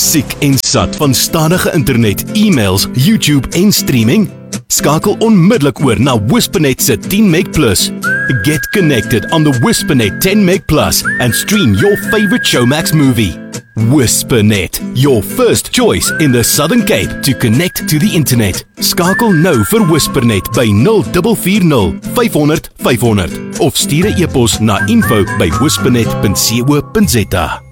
Siek en sat van stadige internet, e-mails, YouTube en streaming? Skakel onmiddellik oor na Whispernet se 10 Meg Plus. Get connected on the Whispernet 10 Meg Plus and stream your favorite Showmax movie. Whispernet, your first choice in the Southern Cape to connect to the internet. Skakel nou vir Whispernet by 0440 500 500 of stuur 'n e-pos na info@whispernet.co.za.